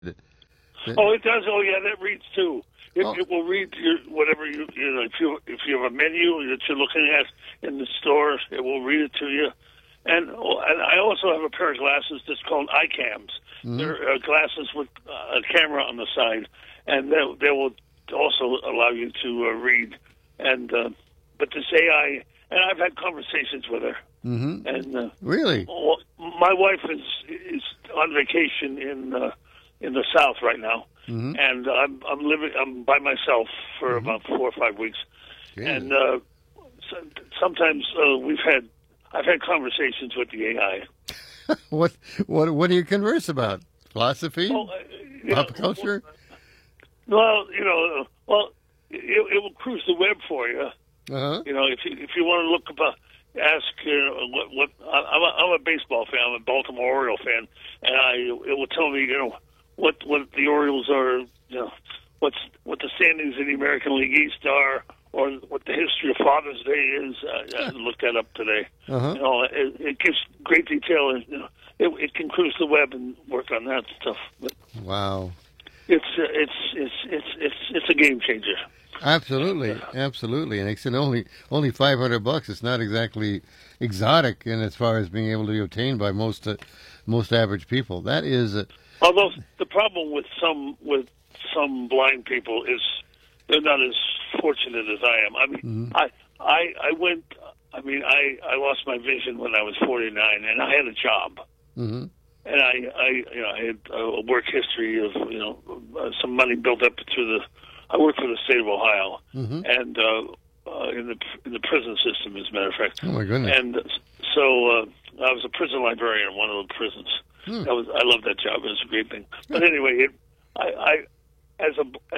Oh, it does. Oh, yeah, that reads too. It will read your whatever you know. If you have a menu that you're looking at in the store, it will read it to you. And I also have a pair of glasses that's called iCams. Mm-hmm. They're glasses with a camera on the side, and they will also allow you to read. And but this AI, and I've had conversations with her. Mm-hmm. And really, my wife is on vacation in the South right now, mm-hmm. and I'm by myself for mm-hmm. about 4 or 5 weeks, Good. and sometimes I've had conversations with the AI. What do you converse about? Philosophy, pop culture? Well, it will cruise the web for you. Uh-huh. You know, if you want to look about. Ask what I'm a baseball fan. I'm a Baltimore Oriole fan, and it will tell me what the Orioles are. What the standings in the American League East are, or what the history of Father's Day is. I looked that up today. Uh-huh. It gives great detail, and it can cruise the web and work on that stuff. But wow, it's a game changer. Absolutely, and it's only $500. It's not exactly exotic in as far as being able to be obtained by most average people. That is. Although the problem with some blind people is they're not as fortunate as I am. I mean, mm-hmm. I lost my vision when I was 49, and I had a job. Mm-hmm. And I had a work history of some money built up through the. I worked for the state of Ohio, mm-hmm. and in the prison system, as a matter of fact. Oh my goodness! And so I was a prison librarian in one of the prisons. I loved that job. It was a great thing. But anyway, as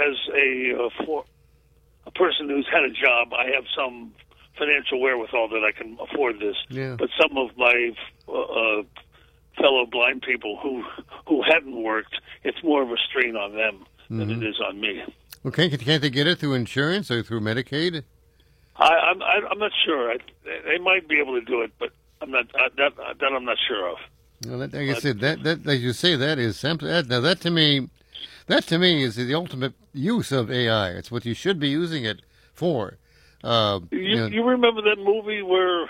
a person who's had a job, I have some financial wherewithal that I can afford this. Yeah. But some of my fellow blind people who hadn't worked, it's more of a strain on them than it is on me. Well, can't they get it through insurance or through Medicaid? I'm not sure. They might be able to do it, but I'm not. That I'm not sure of. Well, like I said, that as you say, that is something. Now that to me is the ultimate use of AI. It's what you should be using it for. You remember that movie where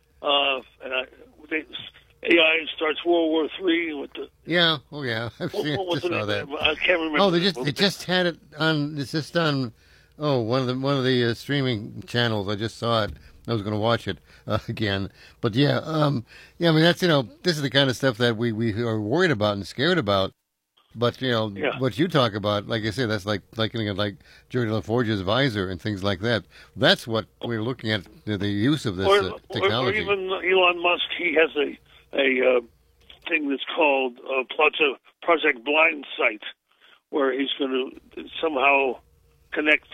AI starts World War III with the I've seen what was just saw that. I can't remember. Oh, they just had it on. It's just on. Oh, one of the streaming channels. I just saw it. I was going to watch it again, but yeah. I mean that's this is the kind of stuff that we are worried about and scared about. But what you talk about, like I say, that's like Jerry LaForge's visor and things like that. That's what we're looking at, the use of this technology. Or even Elon Musk, he has a thing that's called Project Blind Sight, where he's going to somehow connect,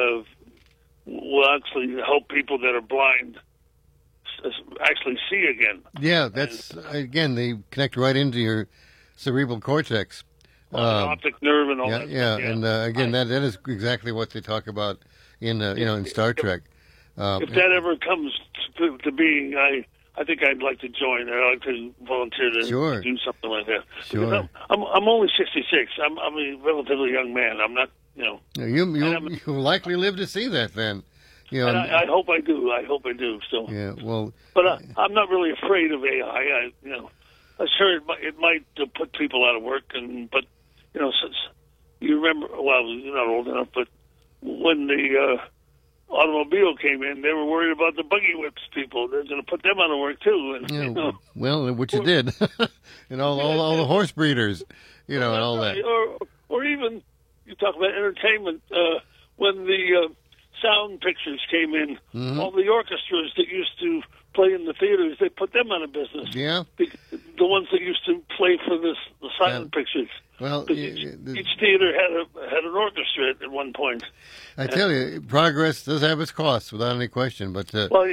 will actually help people that are blind actually see again. Yeah, that's again, they connect right into your cerebral cortex. Optic nerve and all that. Yeah, and again, that is exactly what they talk about in in Star Trek. If that ever comes to being, I think I'd like to join. I'd like to volunteer to do something like that. Sure. I'm only 66. I'm a relatively young man. I'm not, You'll likely live to see that then. And I hope I do. I hope I do. Still. Yeah. Well. But I'm not really afraid of AI. I'm sure it might put people out of work, but since you remember, well, you're not old enough, but when the automobile came in, they were worried about the buggy whips people. They're going to put them out of work too. And, well, which you did, and all the horse breeders, and all that. Or even you talk about entertainment when the sound pictures came in, mm-hmm. all the orchestras that used to play in the theaters, they put them out of business. Yeah, the ones that used to play for the silent pictures. Well, each theater had an orchestra at one point. I tell you, progress does have its costs, without any question. But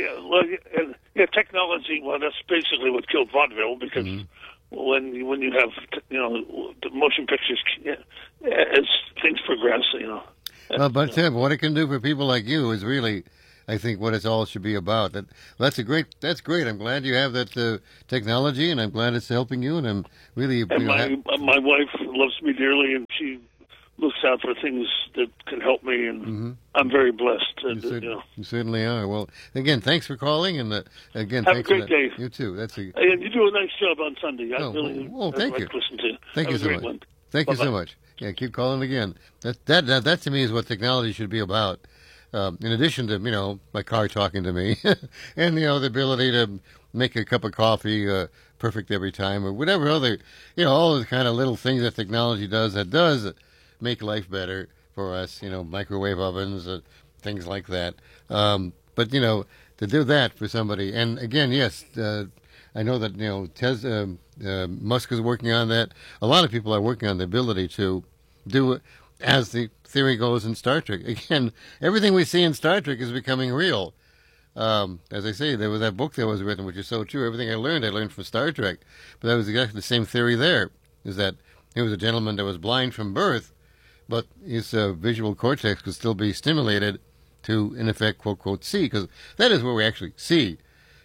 technology. Well, that's basically what killed vaudeville, because when you have the motion pictures, as things progress, Well, but what it can do for people like you is really I think what it's all should be about. That's great. I'm glad you have that technology, and I'm glad it's helping you. And I'm really And my wife loves me dearly, and she looks out for things that can help me, and I'm very blessed. You certainly are. Well, again, thanks for calling, and again, have thanks a great day. You too. And you do a nice job on Sunday. I thank you. Listen to. Thank you so much. One. Thank Bye-bye. you so much. Yeah, keep calling again. That to me is what technology should be about. In addition to my car talking to me, and the ability to make a cup of coffee perfect every time, or whatever other all the kind of little things that technology does that does make life better for us. Microwave ovens, things like that. But to do that for somebody, and again, yes, I know that Musk is working on that. A lot of people are working on the ability to do it, as the theory goes in Star Trek. Again, everything we see in Star Trek is becoming real. As I say, there was that book that was written, which is so true. Everything I learned from Star Trek. But that was exactly the same theory there, is that he was a gentleman that was blind from birth, but his visual cortex could still be stimulated to, in effect, quote, quote, see, because that is where we actually see.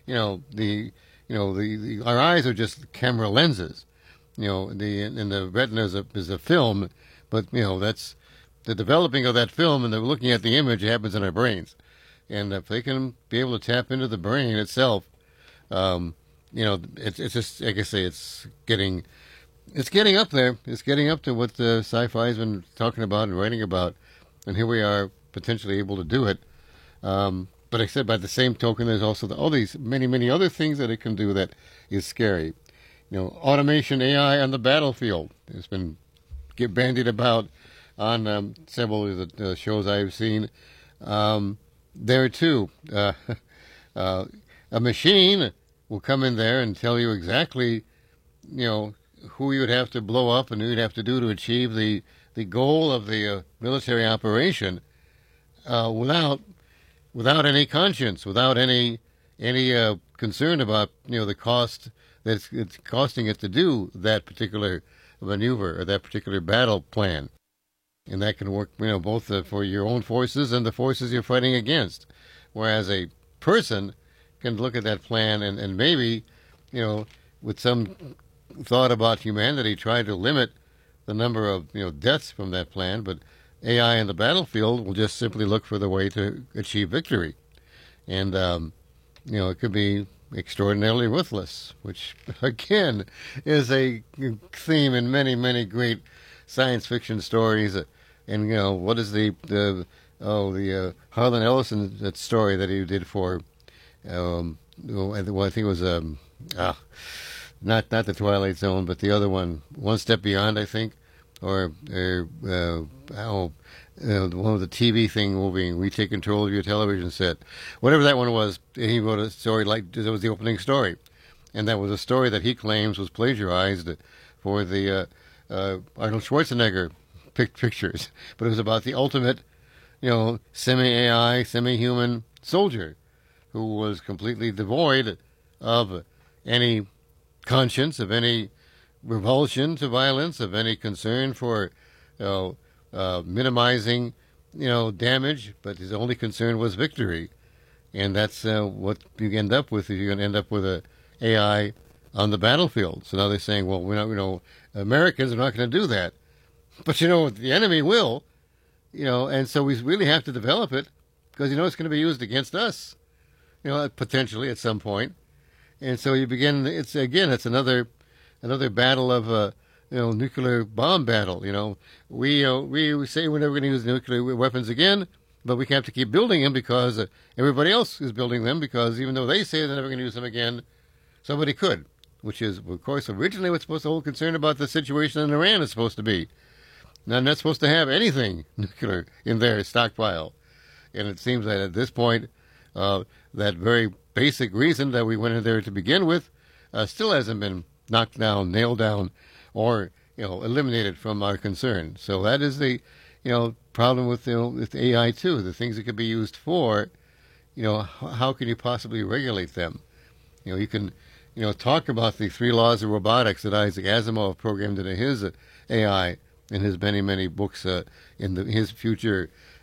Our eyes are just camera lenses. And the retina is a film, but that's the developing of that film, and the looking at the image happens in our brains. And if they can be able to tap into the brain itself, it's just, like I say, it's getting up there. It's getting up to what the sci-fi's been talking about and writing about, and here we are potentially able to do it. But I said, by the same token, there's also all these many, many other things that it can do that is scary. Automation AI on the battlefield. It's been bandied about on several of the shows I've seen. There too, a machine will come in there and tell you exactly, who you would have to blow up and who you'd have to do to achieve the goal of the military operation, without any conscience, without any concern about the cost that it's costing it to do that particular maneuver or that particular battle plan. And that can work, both for your own forces and the forces you're fighting against. Whereas a person can look at that plan and maybe, with some thought about humanity, try to limit the number of, deaths from that plan. But AI in the battlefield will just simply look for the way to achieve victory. And, it could be extraordinarily ruthless, which, again, is a theme in many, many great science fiction stories. And what is the Harlan Ellison story that he did for I think it was not the Twilight Zone, but the other one, One Step Beyond, I think, or the one with the TV thing moving, We Take Control of Your Television Set, whatever that one was. He wrote a story like that was the opening story, and that was a story that he claims was plagiarized for the Arnold Schwarzenegger pictures, but it was about the ultimate, semi-AI, semi-human soldier who was completely devoid of any conscience, of any revulsion to violence, of any concern for minimizing damage, but his only concern was victory. And that's what you end up with. You're going to end up with a AI on the battlefield. So now they're saying, well, we're not, Americans are not going to do that. But the enemy will, and so we really have to develop it because it's going to be used against us, potentially at some point. And so you begin. It's another battle of nuclear bomb battle. We say we're never going to use nuclear weapons again, but we have to keep building them because everybody else is building them, because even though they say they're never going to use them again, somebody could. Which is, of course, originally what's supposed to hold concern about the situation in Iran is supposed to be. Now, they're not supposed to have anything nuclear in their stockpile. And it seems that at this point, that very basic reason that we went in there to begin with still hasn't been knocked down, nailed down, or eliminated from our concern. So that is the problem with AI too. The things it could be used for, how can you possibly regulate them? You can talk about the 3 laws of robotics that Isaac Asimov programmed into his AI in his many, many books in his future,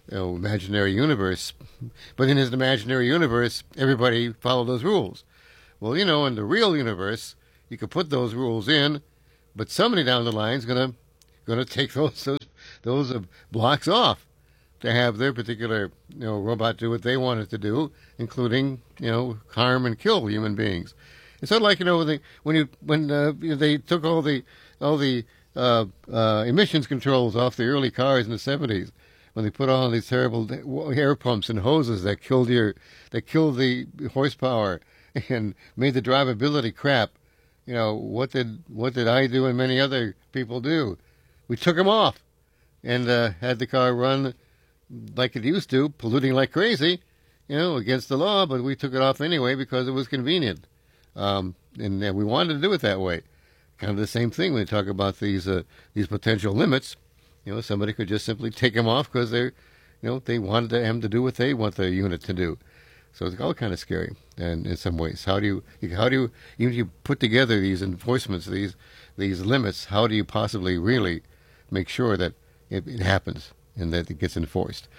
imaginary universe. But in his imaginary universe, everybody followed those rules. Well, in the real universe, you could put those rules in, but somebody down the line is gonna take those blocks off to have their particular robot do what they want it to do, including harm and kill human beings. It's sort of like when they took all the emissions controls off the early cars in the 70s, when they put on these terrible air pumps and hoses that killed the horsepower and made the drivability crap. What did I do and many other people do? We took them off and had the car run like it used to, polluting like crazy, against the law, but we took it off anyway because it was convenient. And we wanted to do it that way. Kind of the same thing when they talk about these potential limits. Somebody could just simply take them off because they wanted them to do what they want the unit to do. So it's all kind of scary, and in some ways, how do you put together these enforcements, these limits? How do you possibly really make sure that it happens and that it gets enforced?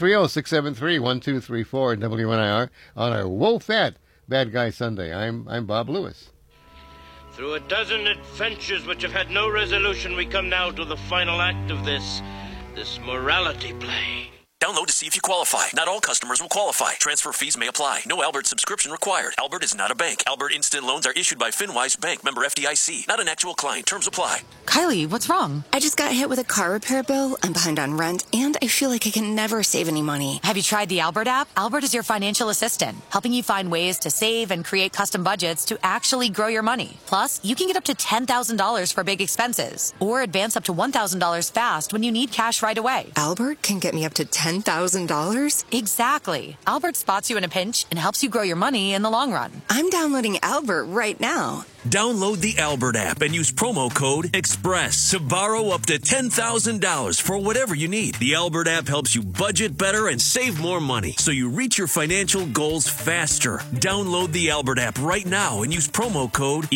330-673-1234 WNIR on our Whoa Fat Bad Guy Sunday. I'm Bob Lewis. Through a dozen adventures which have had no resolution, we come now to the final act of this morality play. Download to see if you qualify. Not all customers will qualify. Transfer fees may apply. No Albert subscription required. Albert is not a bank. Albert Instant Loans are issued by FinWise Bank, member FDIC. Not an actual client. Terms apply. Kylie, what's wrong? I just got hit with a car repair bill. I'm behind on rent, and I feel like I can never save any money. Have you tried the Albert app? Albert is your financial assistant, helping you find ways to save and create custom budgets to actually grow your money. Plus, you can get up to $10,000 for big expenses, or advance up to $1,000 fast when you need cash right away. Albert can get me up to $10,000? Exactly. Albert spots you in a pinch and helps you grow your money in the long run. I'm downloading Albert right now. Download the Albert app and use promo code EXPRESS to borrow up to $10,000 for whatever you need. The Albert app helps you budget better and save more money so you reach your financial goals faster. Download the Albert app right now and use promo code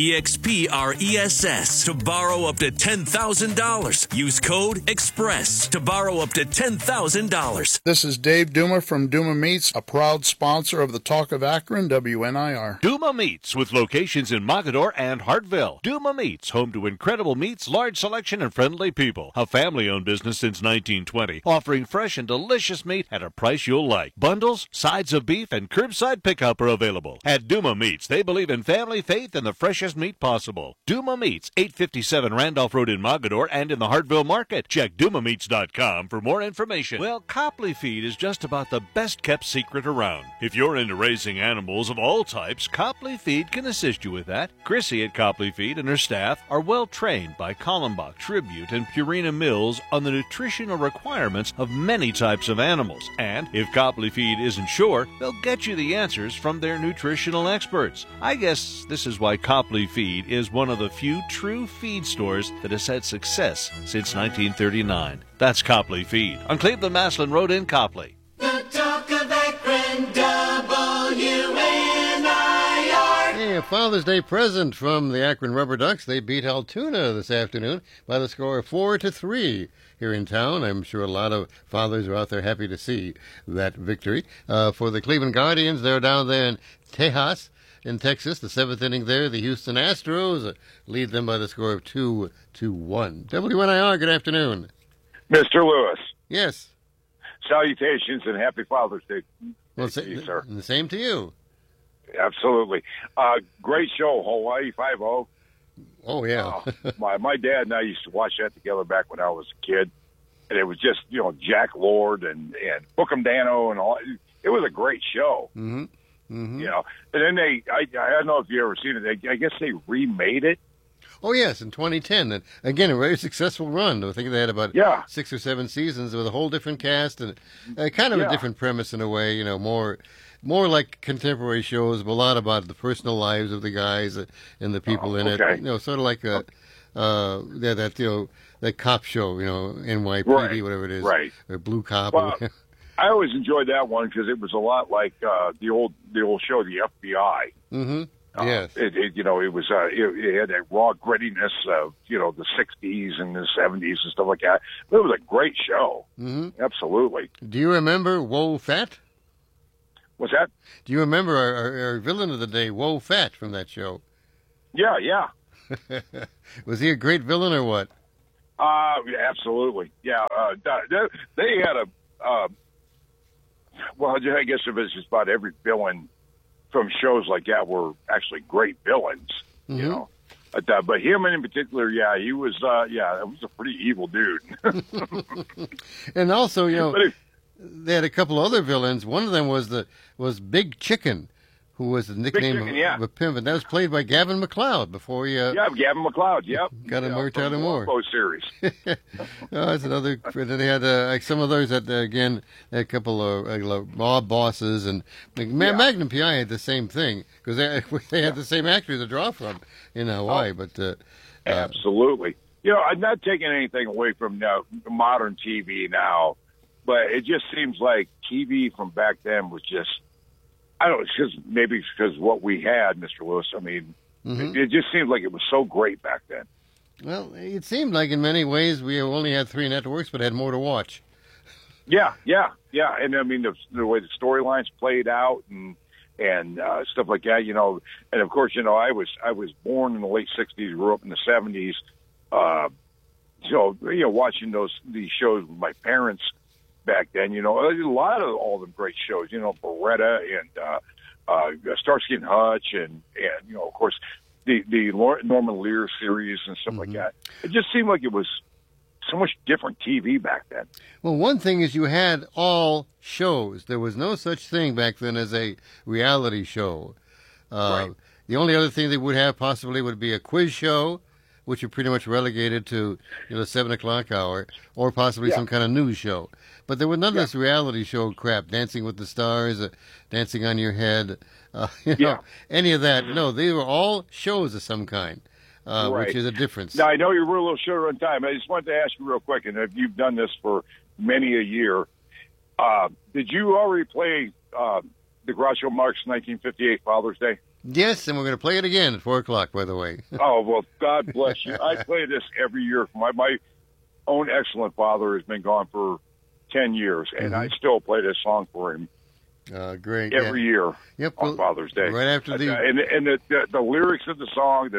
EXPRESS to borrow up to $10,000. Use code EXPRESS to borrow up to $10,000. This is Dave Duma from Duma Meats, a proud sponsor of the Talk of Akron, WNIR. Duma Meats, with locations in Mogador and Hartville. Duma Meats, home to incredible meats, large selection, and friendly people. A family-owned business since 1920, offering fresh and delicious meat at a price you'll like. Bundles, sides of beef, and curbside pickup are available. At Duma Meats, they believe in family, faith, and the freshest meat possible. Duma Meats, 857 Randolph Road in Mogador and in the Hartville Market. Check DumaMeats.com for more information. Well, Copley Feed is just about the best-kept secret around. If you're into raising animals of all types, Copley Feed can assist you with that. Chrissy at Copley Feed and her staff are well trained by Kallenbach, Tribute, and Purina Mills on the nutritional requirements of many types of animals. And if Copley Feed isn't sure, they'll get you the answers from their nutritional experts. I guess this is why Copley Feed is one of the few true feed stores that has had success since 1939. That's Copley Feed on Cleveland Maslin Road in Copley. The Talk of Akron, WNIR. Hey, a Father's Day present from the Akron Rubber Ducks. They beat Altoona this afternoon by the score of 4-3 here in town. I'm sure a lot of fathers are out there happy to see that victory. For the Cleveland Guardians, they're down there in Tejas in Texas. The seventh inning there, the Houston Astros lead them by the score of 2-1. WNIR, good afternoon. Mr. Lewis. Yes. Salutations and happy Father's Day. Well, to you, sir. The same to you. Absolutely. Great show, Hawaii 5-0. Oh, yeah. My dad and I used to watch that together back when I was a kid. And it was just, Jack Lord and Bookham Dano and all. It was a great show. Mm-hmm. Mm-hmm. And then I don't know if you ever seen it. I guess they remade it. Oh, yes, in 2010. And again, a very successful run. I think they had about 6 or 7 seasons with a whole different cast and kind of a different premise in a way, more like contemporary shows, but a lot about the personal lives of the guys and the people in it. Sort of like that cop show, NYPD, whatever it is. Right. Or Blue Cop. Well, I always enjoyed that one because it was a lot like the old show, the FBI. Mm-hmm. Yes. It was it had that raw grittiness of the '60s and the '70s and stuff like that. But it was a great show. Mm-hmm. Absolutely. Do you remember Woe Fat? What's that? Do you remember our villain of the day, Woe Fat, from that show? Yeah. Was he a great villain or what? Absolutely. Yeah. They had well, I guess it was just about every villain from shows like that were actually great villains, Mm-hmm. But him in particular, he was, it was a pretty evil dude. And also, they had a couple other villains. One of them was Big Chicken, who was the nickname of a pimp, and that was played by Gavin MacLeod before he. Gavin MacLeod. Yep. Got a more Tyler Moore series. That's another. And then they had like some of those that again a couple of mob bosses and Magnum PI had the same thing because they had the same actors to draw from in Hawaii. But absolutely, I'm not taking anything away from modern TV now, but it just seems like TV from back then was just. I don't know, because what we had, Mr. Lewis. I mean, it just seemed like it was so great back then. Well, it seemed like in many ways we only had 3 networks, but had more to watch. Yeah. And I mean, the way the storylines played out and stuff like that, and of course, I was born in the late '60s, grew up in the '70s, watching these shows with my parents. Back then, a lot of all them great shows, Beretta and Starsky and Hutch, and of course, the Norman Lear series and stuff like that. It just seemed like it was so much different TV back then. Well, one thing is you had all shows. There was no such thing back then as a reality show. Right. The only other thing they would have possibly would be a quiz show, which are pretty much relegated to the 7 o'clock hour, or possibly some kind of news show. But there was none of this reality show crap, Dancing with the Stars, Dancing on Your Head, any of that. No, they were all shows of some kind, which is a difference. Now, I know you were a little short on time. I just wanted to ask you real quick, and if you've done this for many a year, did you already play the Groucho Marx 1958 Father's Day? Yes, and we're going to play it again at 4 o'clock, by the way. Oh, well, God bless you. I play this every year. My own excellent father has been gone for 10 years, and I still play this song for him. Great. Every year on Father's Day. Right after the... And the lyrics of the song,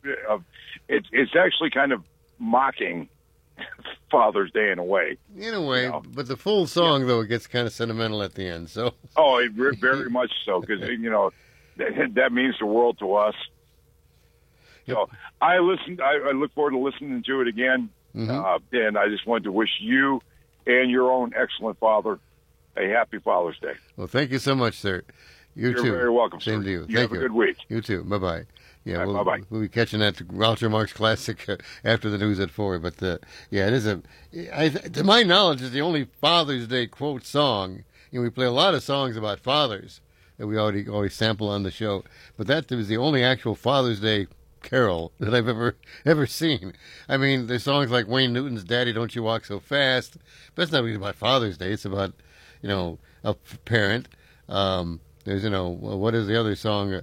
it's actually kind of mocking Father's Day in a way. In a way, but the full song, though, it gets kind of sentimental at the end. So. Oh, very much so, because, that means the world to us. Yep. So I look forward to listening to it again, and I just wanted to wish you and your own excellent father a happy Father's Day. Well, thank you so much, sir. You're too. Very welcome, Same sir. to you. Thank you. Have a good week. You too. Bye-bye. Yeah, bye-bye. We'll be catching that Groucho Marx classic after the news at 4. But, it is to my knowledge, it's the only Father's Day quote song. We play a lot of songs about fathers that we always sample on the show. But that was the only actual Father's Day carol that I've ever seen. I mean, there's songs like Wayne Newton's "Daddy, Don't You Walk So Fast," but it's not really about Father's Day. It's about a parent. There's what is the other song?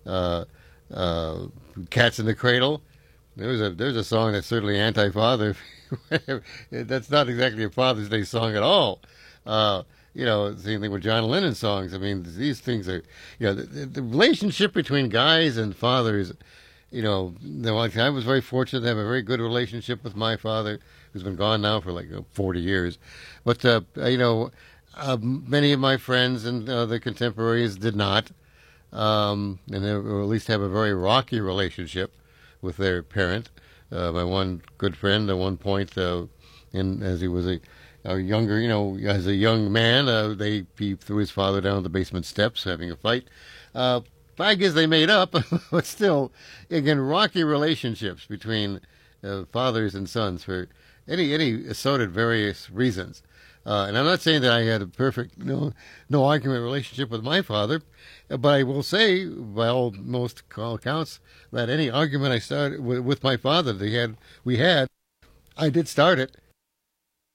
"Cats in the Cradle." There's a song that's certainly anti-father. That's not exactly a Father's Day song at all. Same thing with John Lennon's songs. I mean, these things are, the relationship between guys and fathers. I was very fortunate to have a very good relationship with my father, who's been gone now for like 40 years. But, many of my friends and the contemporaries did not, or at least have a very rocky relationship with their parent. My one good friend at one point, as he was a younger, as a young man, he threw his father down the basement steps having a fight. I guess they made up, but still, again, rocky relationships between fathers and sons for any assorted various reasons. And I'm not saying that I had a perfect, no argument relationship with my father, but I will say, by all accounts, that any argument I started with my father we had, I did start it.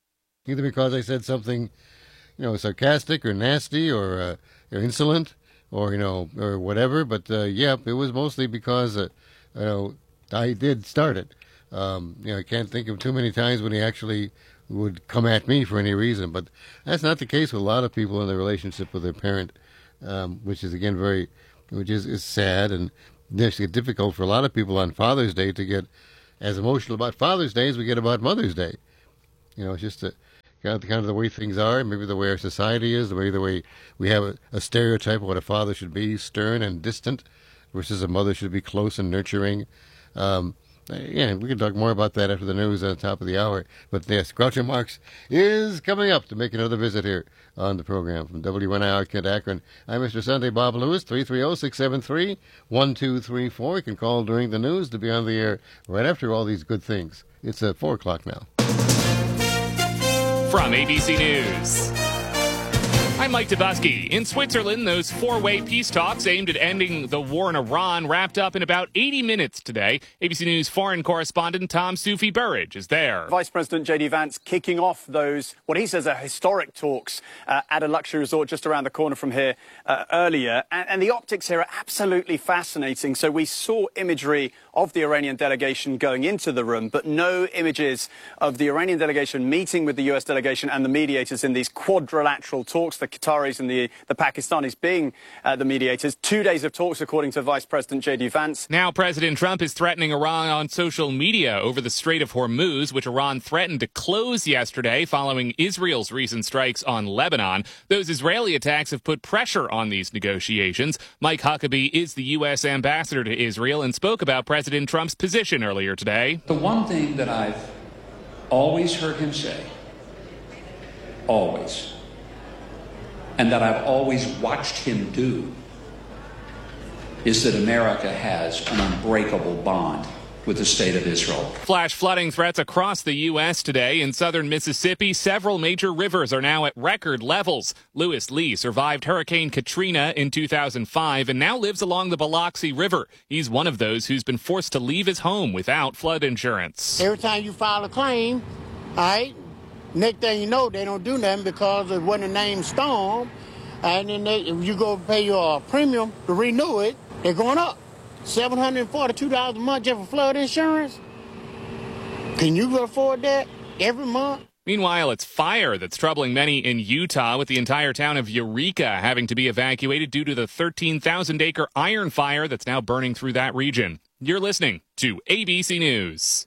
Either because I said something, sarcastic or nasty or insolent, or or whatever. But it was mostly because I did start it. I can't think of too many times when he actually would come at me for any reason. But that's not the case with a lot of people in their relationship with their parent, which is again which is sad and actually difficult for a lot of people on Father's Day to get as emotional about Father's Day as we get about Mother's Day. It's just kind of the way things are, maybe the way our society is, the way we have a stereotype of what a father should be, stern and distant, versus a mother should be close and nurturing. We can talk more about that after the news on the top of the hour. But yes, Groucho Marx is coming up to make another visit here on the program. From WNIR Kent Akron, I'm Mr. Sunday Bob Lewis, 330-673-1234. You can call during the news to be on the air right after all these good things. It's 4 o'clock now. From ABC News, I'm Mike Dubusky. In Switzerland, those four-way peace talks aimed at ending the war in Iran wrapped up in about 80 minutes today. ABC News foreign correspondent Tom Soufi Burridge is there. Vice President J.D. Vance kicking off those, what he says are historic talks at a luxury resort just around the corner from here earlier. And the optics here are absolutely fascinating. So we saw imagery of the Iranian delegation going into the room, but no images of the Iranian delegation meeting with the U.S. delegation and the mediators in these quadrilateral talks, the Qataris and the Pakistanis being the mediators. 2 days of talks, according to Vice President J.D. Vance. Now President Trump is threatening Iran on social media over the Strait of Hormuz, which Iran threatened to close yesterday following Israel's recent strikes on Lebanon. Those Israeli attacks have put pressure on these negotiations. Mike Huckabee is the U.S. ambassador to Israel and spoke about President Trump's position earlier today. The one thing that I've always heard him say, always, and that I've always watched him do, is that America has an unbreakable bond with the state of Israel. Flash flooding threats across the U.S. today. In southern Mississippi, several major rivers are now at record levels. Lewis Lee survived Hurricane Katrina in 2005 and now lives along the Biloxi River. He's one of those who's been forced to leave his home without flood insurance. Every time you file a claim, all right, next thing you know, they don't do nothing because it wasn't a named storm. And then if you go pay your premium to renew it, they're going up. $742 a month just for flood insurance? Can you afford that every month? Meanwhile, it's fire that's troubling many in Utah, with the entire town of Eureka having to be evacuated due to the 13,000-acre iron fire that's now burning through that region. You're listening to ABC News.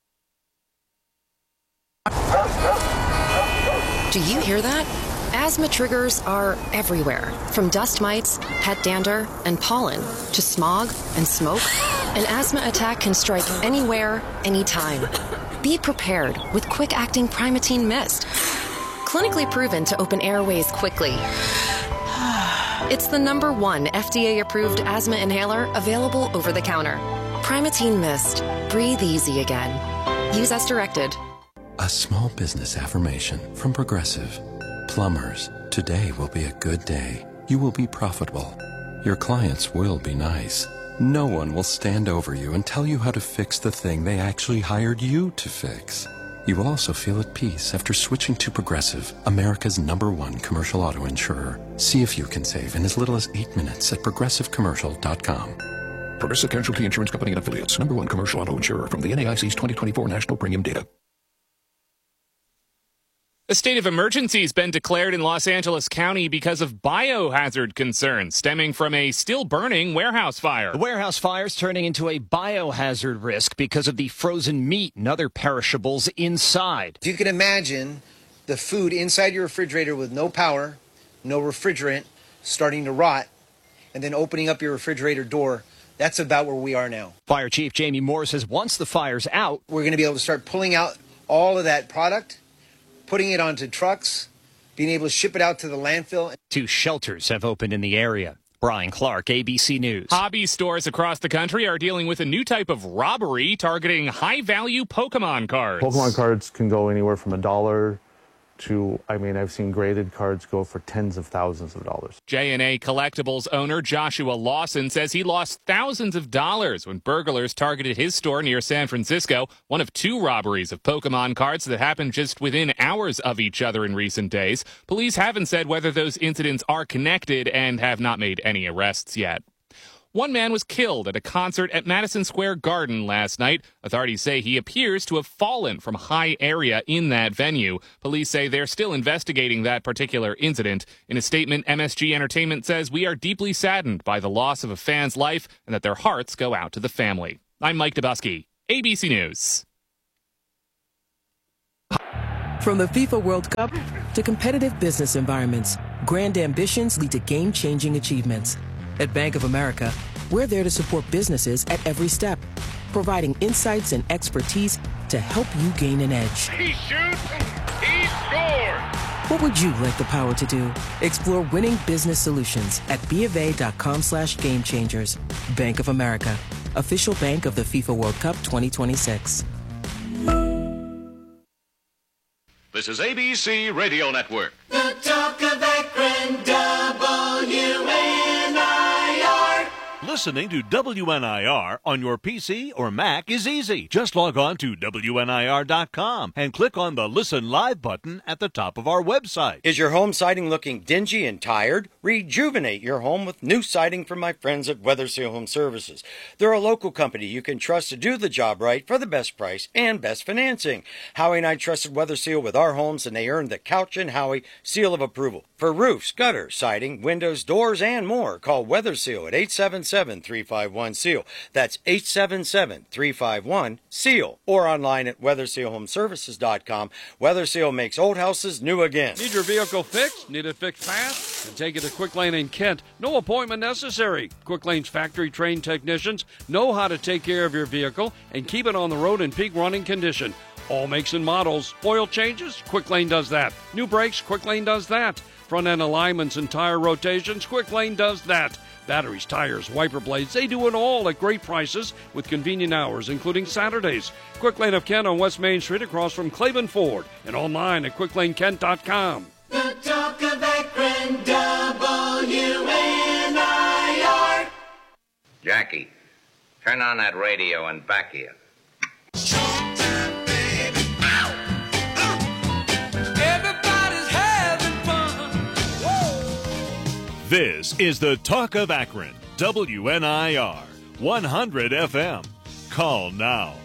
Do you hear that? Asthma triggers are everywhere, from dust mites, pet dander, and pollen, to smog and smoke. An asthma attack can strike anywhere, anytime. Be prepared with quick-acting Primatene Mist. Clinically proven to open airways quickly. It's the #1 FDA-approved asthma inhaler available over the counter. Primatene Mist. Breathe easy again. Use as directed. A small business affirmation from Progressive. Plumbers, today will be a good day. You will be profitable. Your clients will be nice. No one will stand over you and tell you how to fix the thing they actually hired you to fix. You will also feel at peace after switching to Progressive, America's #1 commercial auto insurer. See if you can save in as little as 8 minutes at progressivecommercial.com. Progressive Casualty Insurance Company and Affiliates, #1 commercial auto insurer from the NAIC's 2024 National Premium Data. A state of emergency has been declared in Los Angeles County because of biohazard concerns stemming from a still-burning warehouse fire. The warehouse fire is turning into a biohazard risk because of the frozen meat and other perishables inside. If you can imagine the food inside your refrigerator with no power, no refrigerant, starting to rot, and then opening up your refrigerator door, that's about where we are now. Fire Chief Jamie Moore says once the fire's out, we're going to be able to start pulling out all of that product, putting it onto trucks, being able to ship it out to the landfill. 2 shelters have opened in the area. Brian Clark, ABC News. Hobby stores across the country are dealing with a new type of robbery targeting high-value Pokemon cards. Pokemon cards can go anywhere from $1 to, I've seen graded cards go for tens of thousands of dollars. J&A Collectibles owner Joshua Lawson says he lost thousands of dollars when burglars targeted his store near San Francisco, one of 2 robberies of Pokemon cards that happened just within hours of each other in recent days. Police haven't said whether those incidents are connected and have not made any arrests yet. One man was killed at a concert at Madison Square Garden last night. Authorities say he appears to have fallen from a high area in that venue. Police say they're still investigating that particular incident. In a statement, MSG Entertainment says, "We are deeply saddened by the loss of a fan's life and that their hearts go out to the family." I'm Mike Dubusky, ABC News. From the FIFA World Cup to competitive business environments, grand ambitions lead to game-changing achievements. At Bank of America, we're there to support businesses at every step, providing insights and expertise to help you gain an edge. He shoots, he scores! What would you like the power to do? Explore winning business solutions at BofA.com/gamechangers. Bank of America, official bank of the FIFA World Cup 2026. This is ABC Radio Network. The Talk of Akron, WNIR. Listening to WNIR on your PC or Mac is easy. Just log on to WNIR.com and click on the Listen Live button at the top of our website. Is your home siding looking dingy and tired? Rejuvenate your home with new siding from my friends at Weatherseal Home Services. They're a local company you can trust to do the job right for the best price and best financing. Howie and I trusted Weatherseal with our homes, and they earned the Couch and Howie seal of approval. For roofs, gutter, siding, windows, doors, and more, call Weatherseal at 877-351-SEAL. That's 877-351-SEAL. Or online at WeathersealHomeservices.com. Weatherseal makes old houses new again. Need your vehicle fixed? Need it fixed fast? Then take it to Quick Lane in Kent. No appointment necessary. Quick Lane's factory-trained technicians know how to take care of your vehicle and keep it on the road in peak running condition. All makes and models. Oil changes? Quick Lane does that. New brakes? Quick Lane does that. Front end alignments and tire rotations? Quick Lane does that. Batteries, tires, wiper blades, they do it all at great prices with convenient hours, including Saturdays. Quick Lane of Kent on West Main Street across from Claiborne Ford and online at QuickLaneKent.com. The Talk of Akron, WNIR. Jackie, turn on that radio and back here. This is the Talk of Akron, WNIR, 100 FM. Call now,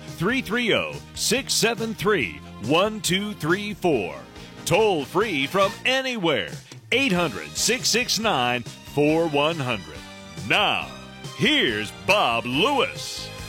330-673-1234. Toll free from anywhere, 800-669-4100. Now, here's Bob Lewis.